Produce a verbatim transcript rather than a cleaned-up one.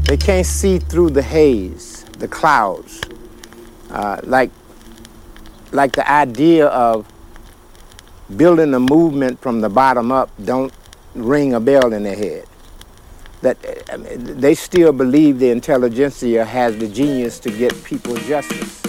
They can't see through the haze, the clouds. Uh, like, like the idea of building a movement from the bottom up don't ring a bell in their head. That I mean, they still believe the intelligentsia has the genius to get people justice.